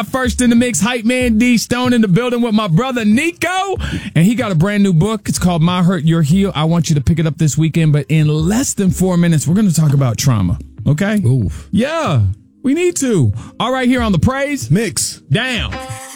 got first in the mix, hype man D Stone in the building with my brother Nico. And he got a brand new book. It's called My Hurt, Your Heal. I want you to pick it up this weekend. But in less than 4 minutes, we're going to talk about trauma. Okay? Oof. Yeah, we need to. All right, here on the Praise Mix. Down.